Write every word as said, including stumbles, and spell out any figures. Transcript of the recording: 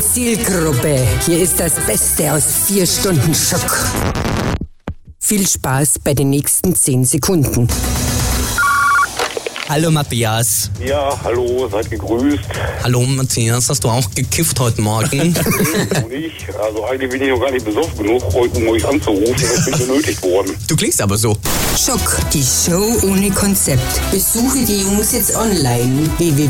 Zielgruppe, hier ist das Beste aus vier Stunden Schock. Viel Spaß bei den nächsten zehn Sekunden. Hallo Matthias. Ja, hallo, seid gegrüßt. Hallo Matthias, hast du auch gekifft heute Morgen? Nee, nicht. Also eigentlich bin ich noch gar nicht besoffen genug, um euch anzurufen. Ich bin benötigt worden. Du klingst aber so. Schock, die Show ohne Konzept. Besuche die Jungs jetzt online. w w